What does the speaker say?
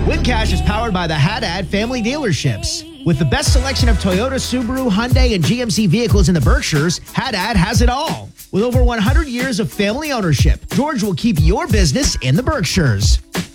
Wincash is powered by the Haddad family dealerships. With the best selection of Toyota, Subaru, Hyundai, and GMC vehicles in the Berkshires, Haddad has it all. With over 100 years of family ownership, George will keep your business in the Berkshires.